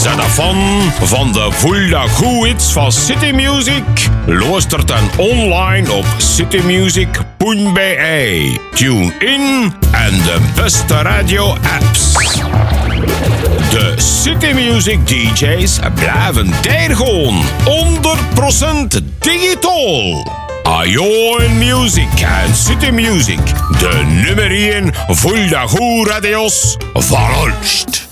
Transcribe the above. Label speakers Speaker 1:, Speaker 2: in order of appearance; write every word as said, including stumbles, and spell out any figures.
Speaker 1: Zet een fan van de Voel dat goed hits van City Music? Luister dan online op citymusic punt b e. Tune in en de beste radio-apps. De City Music D J's blijven daar gewoon honderd procent digitaal. Ajo en Music en City Music, de nummer één Voel dat goed radio's van Ulst.